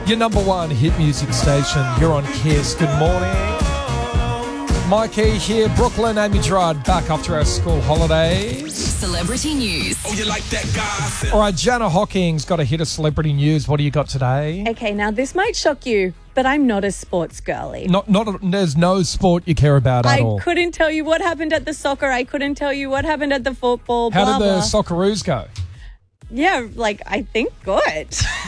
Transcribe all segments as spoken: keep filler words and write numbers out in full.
Your number one hit music station. You're on Kiss. Good morning. Mikey here, Brooklyn, Amy Gerard back after our school holidays. Celebrity news. Oh, you like that guy? All right, Jana Hocking's got a hit of celebrity news. What do you got today? Okay, now this might shock you, but I'm not a sports girly. Not, not. There's no sport you care about at I all. couldn't tell you what happened at the soccer. I couldn't tell you what happened at the football. How blah, did the blah. Socceroos go? Yeah, like, I think good.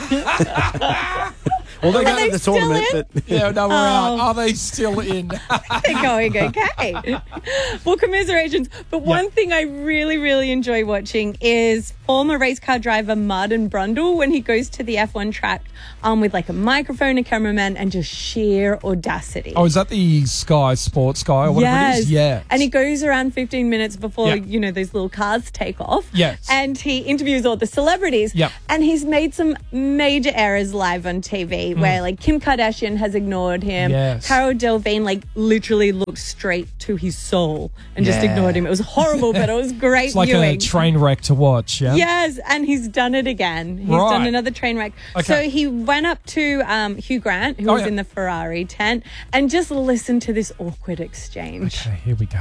Well, they Are got they to the still tournament, in? but Yeah, no, we're out. Oh. Are they still in? They're going okay. Well, commiserations. But one thing I really, really enjoy watching is former race car driver Martin Brundle when he goes to the F one track um, with like a microphone, a cameraman, and just sheer audacity. Oh, is that the Sky Sports guy or whatever yes. it is? Yeah. And he goes around fifteen minutes before, Yeah. you know, those little cars take off. Yes. And he interviews all the celebrities. Yeah. And he's made some major errors live on T V where, like, Kim Kardashian has ignored him. Yes. Cara Delevingne, like, literally looked straight to his soul and just Yeah. ignored him. It was horrible, but it was great It's like viewing. a train wreck to watch, yeah? Yes, and he's done it again. He's Right. done another train wreck. Okay. So he went up to um, Hugh Grant, who Oh, was yeah. in the Ferrari tent, and just listened to this awkward exchange. Okay, here we go.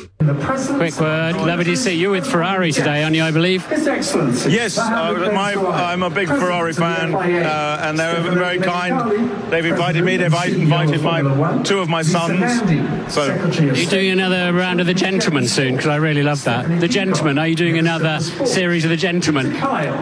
Quick word. Lovely to see you with Ferrari today, aren't you, I believe? Yes, uh, my, I'm a big Ferrari fan, uh, and they're very kind. They've invited me. They've invited my two of my sons. So, Are you doing another round of The Gentleman soon? Because I really love that. The Gentleman. Are you doing another series of The Gentleman?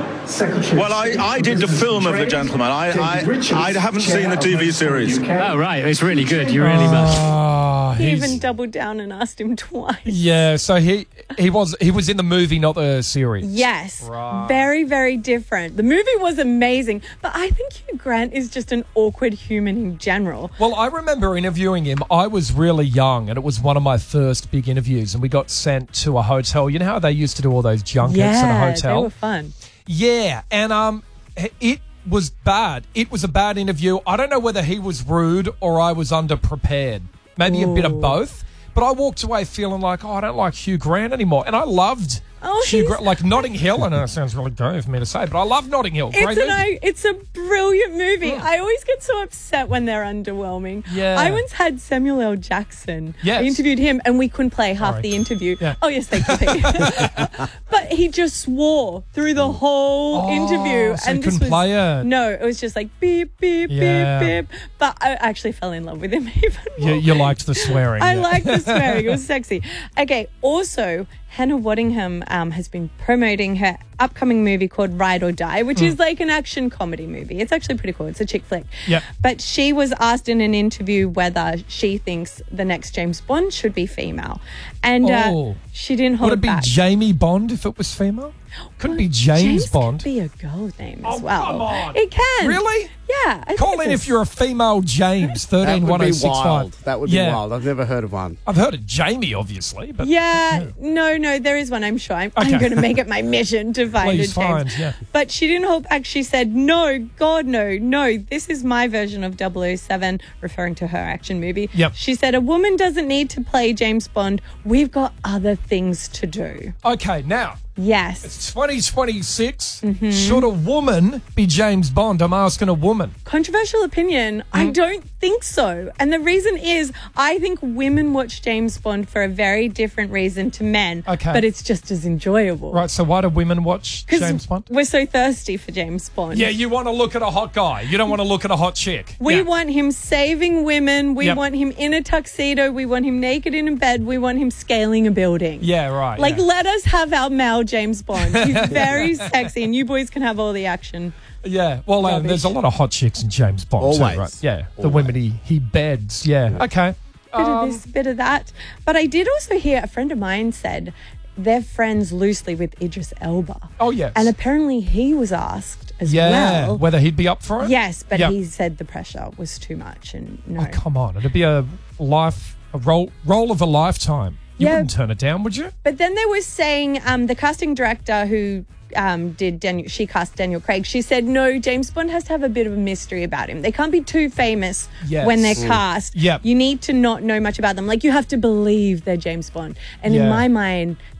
well, I, I did the film of The Gentleman. I, I I haven't seen the T V series. Oh, right. It's really good. You really must. Oh, He he's- even doubled down and asked him twice. Yeah, so he he was he was in the movie, not the series. Yes. Right. Very, very different. The movie was amazing, but I think Hugh Grant is just an awkward human in general. Well, I remember interviewing him. I was really young, and it was one of my first big interviews, and we got sent to a hotel. You know how they used to do all those junkets Yeah, in a hotel? they were fun. Yeah, and um, it was bad. It was a bad interview. I don't know whether he was rude or I was underprepared. Maybe a bit of Ooh. both. But I walked away feeling like, oh, I don't like Hugh Grant anymore. And I loved Oh, Hugh he's- Grant, like Notting Hill. I know it sounds really gay for me to say, but I love Notting Hill. Great It's, an, movie. I, it's a brilliant movie. I always get so upset when they're underwhelming. Yeah. I once had Samuel L. Jackson. Yes. I interviewed him and we couldn't play half Sorry. the interview. Yeah. Oh, yes, thank you. But he just swore through the whole Oh, interview. so you and this couldn't was, play it? No, it was just like beep, beep, Yeah. beep, beep. But I actually fell in love with him even more. You, you liked the swearing. I yeah. like the swearing. It was sexy. Okay, also, Hannah Waddingham um, has been promoting her upcoming movie called Ride or Die, which is like an action comedy movie. It's actually pretty cool. It's a chick flick. Yep. But she was asked in an interview whether she thinks the next James Bond should be female. And Oh. uh, she didn't hold Would it be back. Jamie Bond if it was female? Couldn't be James, James Bond. could be a girl name as Oh, well. come on. It can. Really? Yeah. I think Call it's in a- if you're a female James, that thirteen would one be oh six wild. five. That would yeah. be wild. I've never heard of one. I've heard of Jamie, obviously, but Yeah, no, no, there is one, I'm sure. I'm, Okay. I'm going to make it my mission to find Please a James. find, yeah. But she didn't hold back. She said, no, God, no, no, this is my version of double oh seven, referring to her action movie. Yep. She said, a woman doesn't need to play James Bond. We've got other things to do. okay, now Yes. it's twenty twenty-six. Mm-hmm. Should a woman be James Bond? I'm asking a woman. Controversial opinion. I Mm. don't think so. And the reason is I think women watch James Bond for a very different reason to men. Okay. But it's just as enjoyable. Right, so why do women watch James Because Bond? we're so thirsty for James Bond. Yeah, you want to look at a hot guy. You don't want to look at a hot chick. We Yeah. want him saving women. We Yep. want him in a tuxedo. We want him naked in a bed. We want him scaling a building. Yeah, right. Like, yeah. let us have our male James Bond. He's very sexy, and you boys can have all the action. Yeah, well, um, Rubbish. there's a lot of hot chicks in James Bond Always. too, right? Yeah, the Always. women he, he beds. Yeah, okay. Bit Um, of this, bit of that. But I did also hear a friend of mine said they're friends loosely with Idris Elba. Oh, yes. And apparently he was asked as yeah, well. whether he'd be up for it? Yes, but Yep. he said the pressure was too much, and no. Oh, come on. It'd be a life, a role, role of a lifetime. You Yeah. wouldn't turn it down, would you? But then they were saying um, the casting director who um, did Daniel, she cast Daniel Craig. She said, no, James Bond has to have a bit of a mystery about him. They can't be too famous Yes. when they're Mm. cast. Yep. You need to not know much about them. Like, you have to believe they're James Bond. And Yeah. in my mind,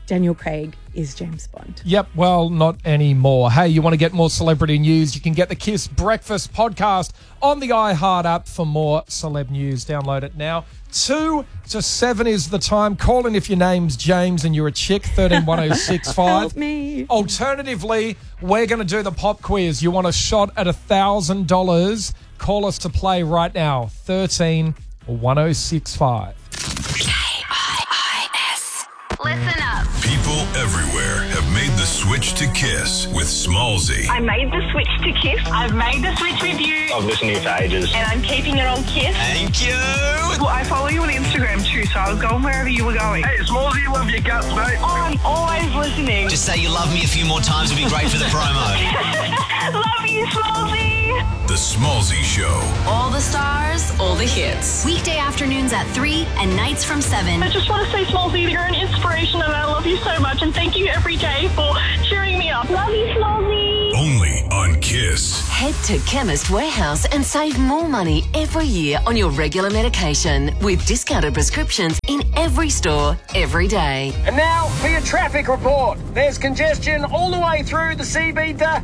Daniel Craig is James Bond. Yep, well, not anymore. Hey, you want to get more celebrity news? You can get the Kiss Breakfast podcast on the iHeart app for more celeb news. Download it now. Two to seven is the time. Call in if your name's James and you're a chick, thirteen one oh six five. Help me. Alternatively, we're going to do the pop quiz. You want a shot at one thousand dollars? Call us to play right now, thirteen one oh six five. K I I S. Listen up. People everywhere have made the switch to Kiss with Smallzy. I made the switch to Kiss. I've made the switch with you. I've listened to you for ages. And I'm keeping it on Kiss. Thank you. Well, I follow you on Instagram too, so I was going wherever you were going. Hey, Smallzy, love your guts, mate. Oh, I'm always listening. Just say you love me a few more times would be great for the promo. Love you, Smallzy. The Smallzy Show. All the stars, all the hits. Weekday afternoons at three and nights from seven. I just want to say, Smallzy, that you're an inspiration and I love you so much. And thank you every day for cheering me up. Love you, Smallzy. Only on Kiss. Head to Chemist Warehouse and save more money every year on your regular medication with discounted prescriptions in every store, every day. And now for your traffic report. There's congestion all the way through the C B to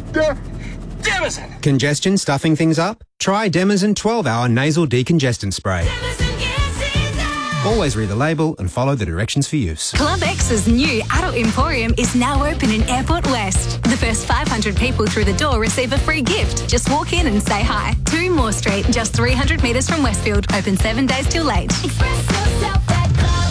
Demison. Congestion stuffing things up? Try Demison twelve hour nasal decongestant spray. Always read the label and follow the directions for use. Club X's new adult emporium is now open in Airport West. The first five hundred people through the door receive a free gift. Just walk in and say hi. Two Moore Street, just three hundred metres from Westfield. Open seven days till late. Express yourself at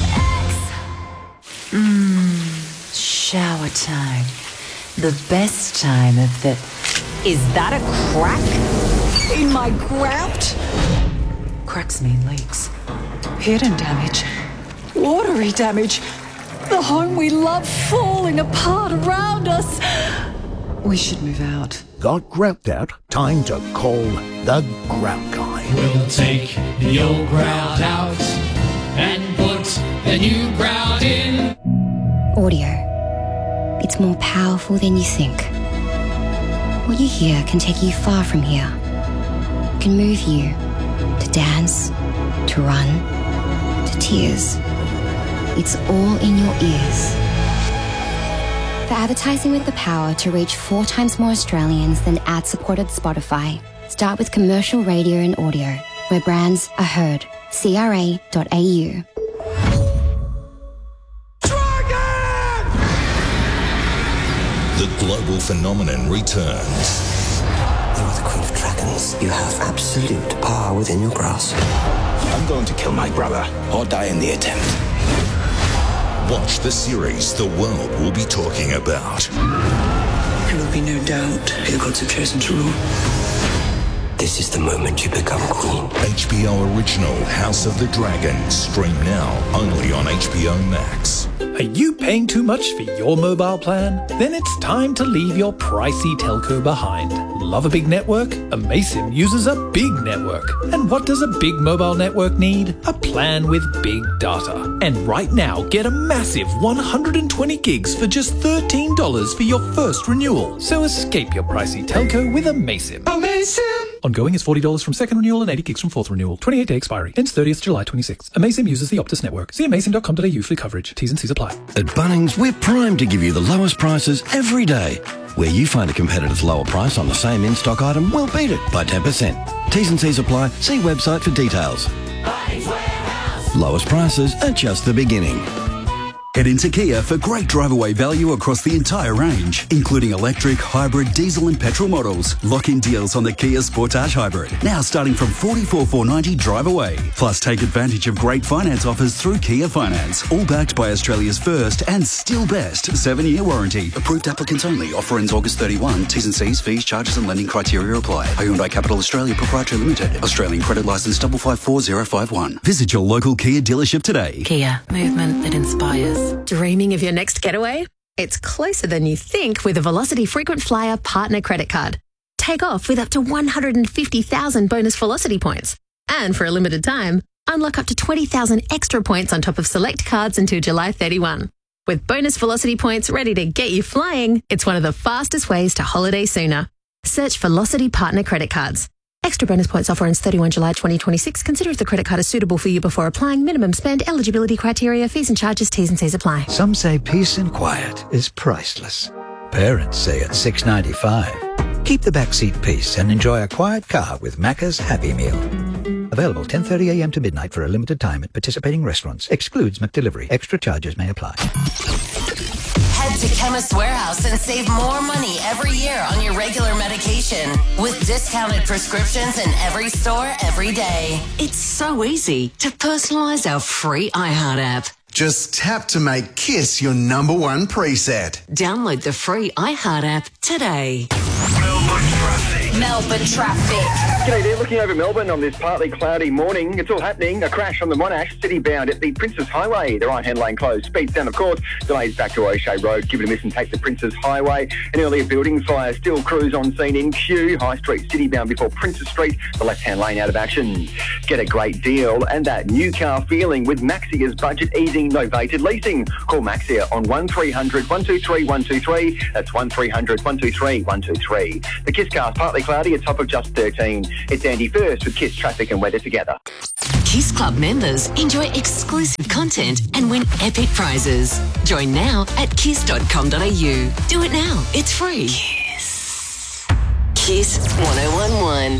Club X. Mmm, shower time. The best time of the... Is that a crack in my grout? Cracks mean leaks. Hidden damage. Watery damage. The home we love falling apart around us. We should move out. Got grout out? Time to call the Grout Guy. We'll take the old grout out and put the new grout in. Audio. It's more powerful than you think. What you hear can take you far from here. Can move you to dance, to run, to tears. It's all in your ears. For advertising with the power to reach four times more Australians than ad-supported Spotify, start with commercial radio and audio, where brands are heard. C R A dot A U. The global phenomenon returns. You are the Queen of Dragons. You have absolute power within your grasp. I'm going to kill my brother or die in the attempt. Watch the series the world will be talking about. There will be no doubt who gods have chosen to rule. This is the moment you become queen. H B O original House of the Dragon. Stream now only on H B O Max. Are you paying too much for your mobile plan? Then it's time to leave your pricey telco behind. Love a big network? Amaysim uses a big network. And what does a big mobile network need? A plan with big data. And right now, get a massive one hundred twenty gigs for just thirteen dollars for your first renewal. So escape your pricey telco with Amaysim. Amaysim! Ongoing is forty dollars from second renewal and eighty gigs from fourth renewal. twenty-eight day expiry. Ends thirtieth July twenty-sixth. Amaysim uses the Optus network. See amaysim dot com dot a u for coverage. T's and C's apply. At Bunnings, we're primed to give you the lowest prices every day. Where you find a competitor's lower price on the same in-stock item, we'll beat it by ten percent. T's and C's apply. See website for details. Lowest prices are just the beginning. Head into Kia for great drive-away value across the entire range, including electric, hybrid, diesel and petrol models. Lock-in deals on the Kia Sportage Hybrid, now starting from forty-four thousand four hundred ninety dollars drive away. Plus, take advantage of great finance offers through Kia Finance, all backed by Australia's first and still best seven-year warranty. Approved applicants only. Offer ends August thirty-first. T's and C's, fees, charges and lending criteria apply. Hyundai Capital Australia Proprietary Limited. Australian credit licence five five four zero five one. Visit your local Kia dealership today. Kia, movement that inspires. Dreaming of your next getaway? It's closer than you think with a Velocity Frequent Flyer Partner Credit Card. Take off with up to one hundred fifty thousand bonus Velocity points. And for a limited time, unlock up to twenty thousand extra points on top of select cards until July thirty-first. With bonus Velocity points ready to get you flying, it's one of the fastest ways to holiday sooner. Search Velocity Partner Credit Cards. Extra bonus points offer ends thirty-first of July twenty twenty-six. Consider if the credit card is suitable for you before applying. Minimum spend, eligibility criteria, fees and charges, T's and C's apply. Some say peace and quiet is priceless. Parents say it's six dollars ninety-five. Keep the backseat peace and enjoy a quiet car with Macca's Happy Meal. Available ten thirty a m to midnight for a limited time at participating restaurants. Excludes McDelivery. Extra charges may apply. Head to Chemist Warehouse and save more money every year on your regular medication with discounted prescriptions in every store every day. It's so easy to personalise our free iHeart app. Just tap to make KISS your number one preset. Download the free iHeart app today. Melbourne traffic. G'day there, looking over Melbourne on this partly cloudy morning. It's all happening. A crash on the Monash, city bound at the Princes Highway. The right-hand lane closed. Speeds down, of course. Delays back to O'Shea Road. Give it a miss and take the Princes Highway. An earlier building fire. Still crews on scene in Kew. High Street, city bound before Princes Street. The left-hand lane out of action. Get a great deal and that new car feeling with Maxia's budget easing novated leasing. Call Maxia on one three hundred one two three one two three. That's one three hundred one two three one two three. The KISS car's partly cloudy, a top of just thirteen. It's Andy First with KISS traffic and weather together. KISS Club members enjoy exclusive content and win epic prizes. Join now at kiss dot com dot a u. Do it now. It's free. KISS. KISS one oh one one.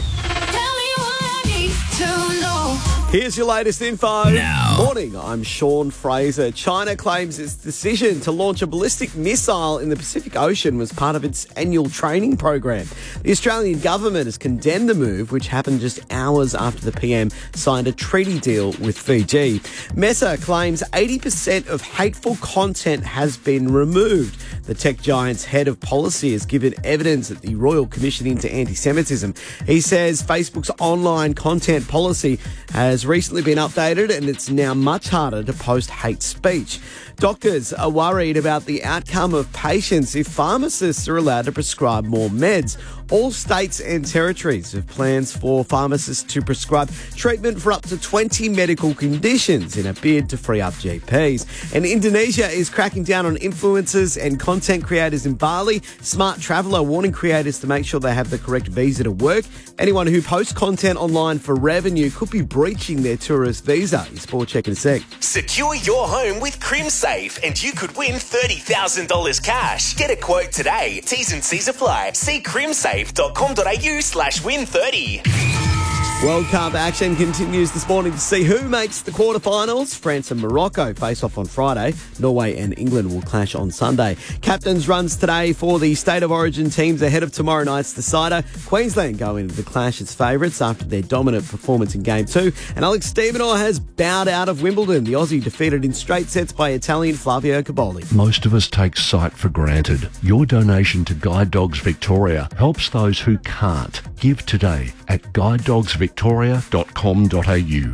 Here's your latest info. Now. Morning, I'm Sean Fraser. China claims its decision to launch a ballistic missile in the Pacific Ocean was part of its annual training program. The Australian government has condemned the move, which happened just hours after the P M signed a treaty deal with Fiji. Meta claims eighty percent of hateful content has been removed. The tech giant's head of policy has given evidence at the Royal Commission into Anti-Semitism. He says Facebook's online content policy has recently been updated and it's now much harder to post hate speech. Doctors are worried about the outcome of patients if pharmacists are allowed to prescribe more meds. All states and territories have plans for pharmacists to prescribe treatment for up to twenty medical conditions in a bid to free up G Ps. And Indonesia is cracking down on influencers and content creators in Bali. Smart Traveller warning creators to make sure they have the correct visa to work. Anyone who posts content online for revenue could be breaching their tourist visa. Your sport check in a sec. Secure your home with CrimSafe and you could win thirty thousand dollars cash. Get a quote today. T's and C's apply. See crimsafe dot com dot a u slash win thirty. World Cup action continues this morning to see who makes the quarterfinals. France and Morocco face off on Friday. Norway and England will clash on Sunday. Captains runs today for the State of Origin teams ahead of tomorrow night's decider. Queensland go into the clash as favourites after their dominant performance in Game two. And Alex Stevenor has bowed out of Wimbledon. The Aussie defeated in straight sets by Italian Flavio Caboli. Most of us take sight for granted. Your donation to Guide Dogs Victoria helps those who can't. Give today at guide dogs victoria dot com dot a u.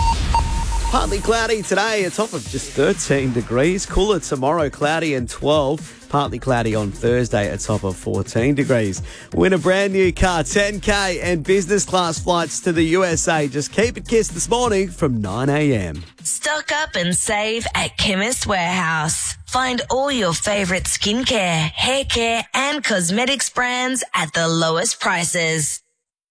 Partly cloudy today, a top of just thirteen degrees. Cooler tomorrow, cloudy and twelve. Partly cloudy on Thursday, a top of fourteen degrees. Win a brand new car, ten K and business class flights to the U S A. Just keep it KISS this morning from nine a m. Stock up and save at Chemist Warehouse. Find all your favourite skincare, hair care and cosmetics brands at the lowest prices.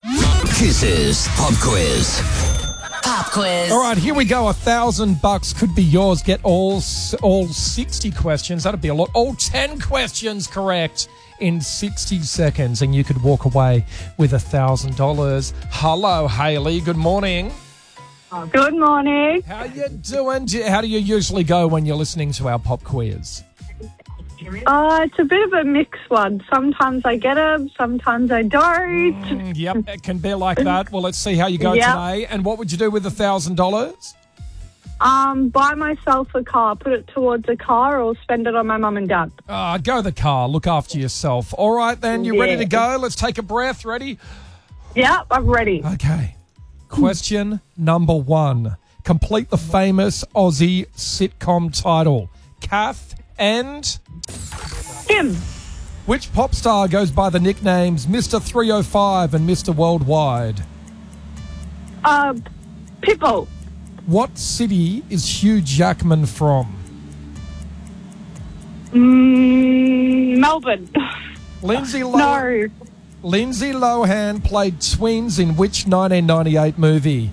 Kiss's Pop Quiz. Pop quiz. All right, here we go. A thousand bucks could be yours. Get all s- all sixty questions. That'd be a lot. All ten questions correct in sixty seconds, and you could walk away with a thousand dollars. Hello, Hayley. Good morning. Good morning. How you doing? Do- How do you usually go when you're listening to our pop quiz? Uh, it's a bit of a mixed one. Sometimes I get them, sometimes I don't. Mm, yep, it can be like that. Well, let's see how you go Yep. today. And what would you do with a thousand dollars? Um, buy myself a car, put it towards a car, or spend it on my mum and dad. Ah, go the car. Look after yourself. All right, then. You ready Yeah. to go? Let's take a breath. Ready? Yep, I'm ready. Okay. Question number one. Complete the famous Aussie sitcom title. Kath and... Kim. Which pop star goes by the nicknames Mister three oh five and Mister Worldwide? Uh, Pitbull. What city is Hugh Jackman from? Mm, Melbourne. Lindsay Lohan. No. Lindsay Lohan played twins in which nineteen ninety-eight movie?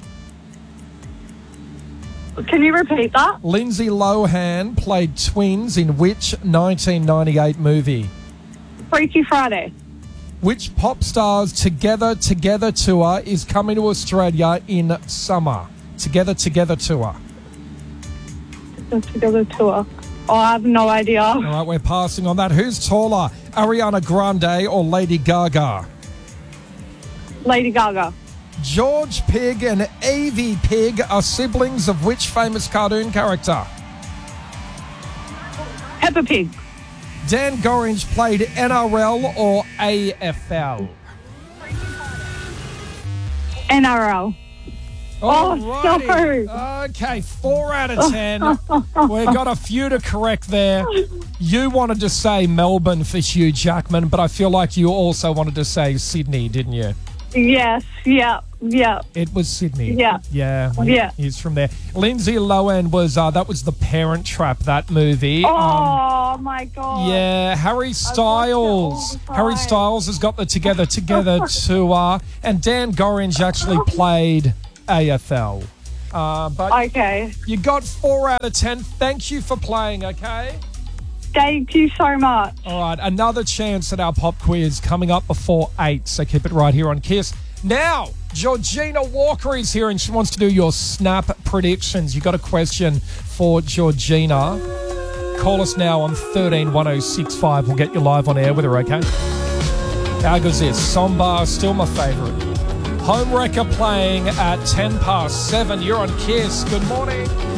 Can you repeat that? Lindsay Lohan played twins in which nineteen ninety-eight movie? Freaky Friday. Which pop stars Together Together tour is coming to Australia in summer? Together Together tour. Together tour. Oh, I have no idea. All right, we're passing on that. Who's taller, Ariana Grande or Lady Gaga? Lady Gaga. George Pig and Evie Pig are siblings of which famous cartoon character? Peppa Pig. Dan Gorringe played N R L or A F L? N R L. Oh, sorry. Okay, four out of ten. We've got a few to correct there. You wanted to say Melbourne for Hugh Jackman, but I feel like you also wanted to say Sydney, didn't you? Yes, yeah, yeah. It was Sydney. Yeah. Yeah. Yeah. He's from there. Lindsay Lohan was, uh, that was The Parent Trap, that movie. Oh, Um, my God. Yeah, Harry Styles. Harry Styles has got the Together Together tour, and Dan Gorringe actually played A F L. Uh, but okay. You got four out of ten. Thank you for playing, okay? Thank you so much. All right, another chance at our pop quiz coming up before eight, so keep it right here on Kiss. Now, Georgina Walker is here and she wants to do your snap predictions. You got a question for Georgina? Call us now on thirteen one oh six five. We'll get you live on air with her, okay? How good's this? Sombar, still my favourite. Home Wrecker playing at ten past seven. You're on Kiss. Good morning.